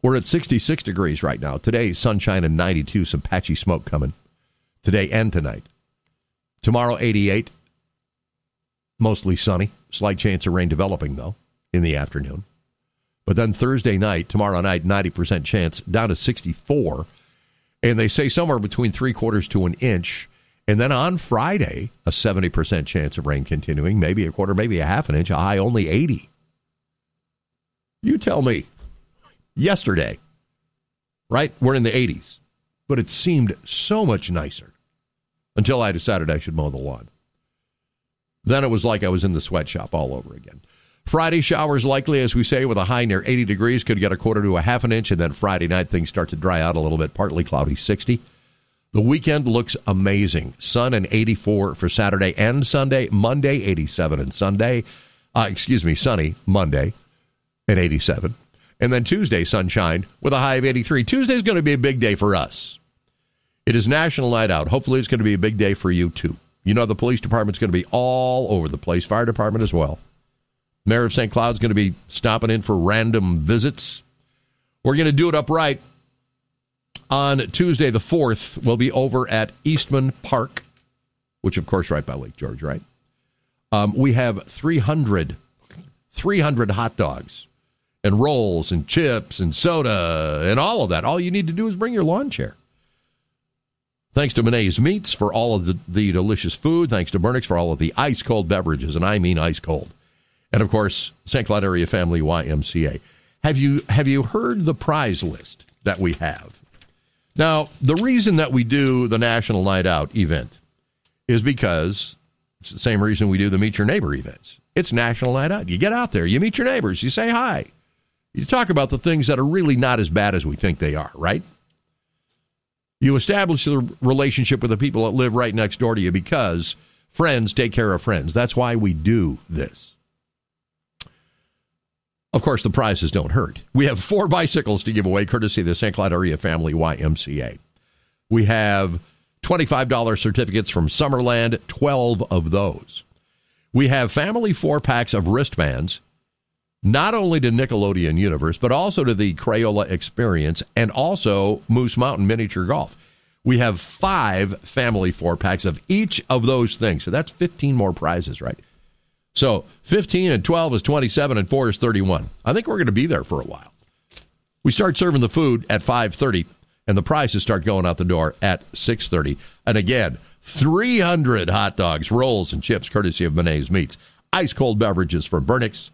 We're at 66 degrees right now. Today, sunshine and 92, some patchy smoke coming today and tonight. Tomorrow, 88, mostly sunny. Slight chance of rain developing, though, in the afternoon. But then Thursday night, tomorrow night, 90% chance, down to 64. And they say somewhere between 3/4 to an inch. And then on Friday, a 70% chance of rain continuing, maybe a quarter, maybe a half an inch, a high only 80. You tell me. Yesterday, right? We're in the 80s. But it seemed so much nicer until I decided I should mow the lawn. Then it was like I was in the sweatshop all over again. Friday, showers likely, as we say, with a high near 80 degrees. Could get a quarter to a half an inch. And then Friday night, things start to dry out a little bit. Partly cloudy, 60. The weekend looks amazing. Sun and 84 for Saturday and Sunday. Monday, 87 and Sunday. Sunny Monday and 87. And then Tuesday, sunshine with a high of 83. Tuesday's going to be a big day for us. It is National Night Out. Hopefully it's going to be a big day for you, too. You know the police department's going to be all over the place. Fire department as well. Mayor of St. Cloud's going to be stopping in for random visits. We're going to do it upright. On Tuesday the 4th, we'll be over at Eastman Park, which, of course, right by Lake George, right? We have 300 hot dogs and rolls and chips and soda and all of that. All you need to do is bring your lawn chair. Thanks to Bené's Meats for all of the delicious food. Thanks to Burnix for all of the ice-cold beverages, and I mean ice-cold. And, of course, St. Cloud Area Family YMCA. Have you heard the prize list that we have? Now, the reason that we do the National Night Out event is because it's the same reason we do the Meet Your Neighbor events. It's National Night Out. You get out there, you meet your neighbors, you say hi. You talk about the things that are really not as bad as we think they are, right? You establish a relationship with the people that live right next door to you because friends take care of friends. That's why we do this. Of course, the prizes don't hurt. We have 4 bicycles to give away, courtesy of the St. Cloud Area Family YMCA. We have $25 certificates from Summerland, 12 of those. We have family 4-packs of wristbands, not only to Nickelodeon Universe, but also to the Crayola Experience and also Moose Mountain Miniature Golf. We have 5 family 4-packs of each of those things. So that's 15 more prizes, right? So 15 and 12 is 27 and 4 is 31. I think we're going to be there for a while. We start serving the food at 5:30, and the prizes start going out the door at 6:30. And again, 300 hot dogs, rolls, and chips, courtesy of Bené's Meats. Ice-cold beverages from Burnix.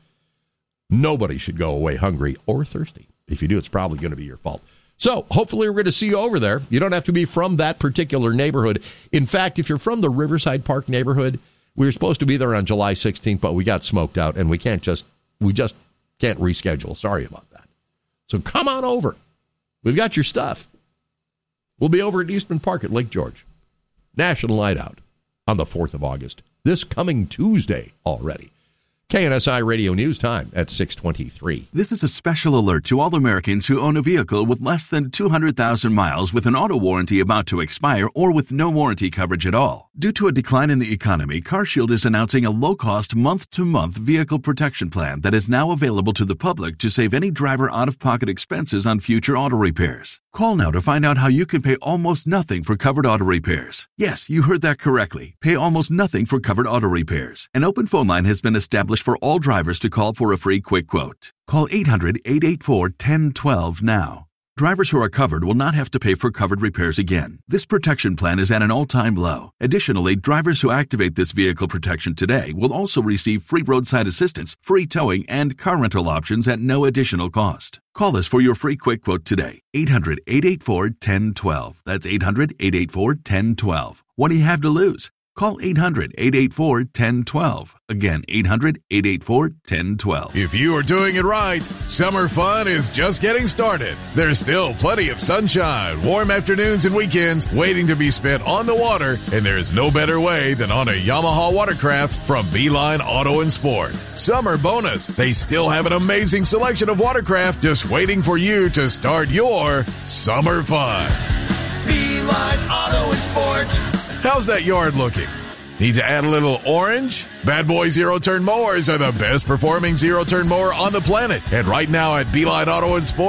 Nobody should go away hungry or thirsty. If you do, it's probably going to be your fault. So hopefully we're going to see you over there. You don't have to be from that particular neighborhood. In fact, if you're from the Riverside Park neighborhood, we were supposed to be there on July 16th, but we got smoked out, and we just can't reschedule. Sorry about that. So come on over. We've got your stuff. We'll be over at Eastman Park at Lake George. National Night Out on the 4th of August. This coming Tuesday already. KNSI Radio News Time at 6:23. This is a special alert to all Americans who own a vehicle with less than 200,000 miles with an auto warranty about to expire or with no warranty coverage at all. Due to a decline in the economy, CarShield is announcing a low-cost month-to-month vehicle protection plan that is now available to the public to save any driver out-of-pocket expenses on future auto repairs. Call now to find out how you can pay almost nothing for covered auto repairs. Yes, you heard that correctly. Pay almost nothing for covered auto repairs. An open phone line has been established for all drivers to call for a free quick quote. Call 800-884-1012 now. Drivers who are covered will not have to pay for covered repairs again. This protection plan is at an all-time low. Additionally, drivers who activate this vehicle protection today will also receive free roadside assistance, free towing, and car rental options at no additional cost. Call us for your free quick quote today. 800-884-1012. That's 800-884-1012. What do you have to lose? Call 800-884-1012. Again, 800-884-1012. If you are doing it right, summer fun is just getting started. There's still plenty of sunshine, warm afternoons and weekends waiting to be spent on the water, and there's no better way than on a Yamaha watercraft from Beeline Auto and Sport. Summer bonus, they still have an amazing selection of watercraft just waiting for you to start your summer fun. Beeline Auto and Sport. How's that yard looking? Need to add a little orange? Bad Boy zero-turn mowers are the best performing zero-turn mower on the planet. And right now at Beeline Auto and Sport,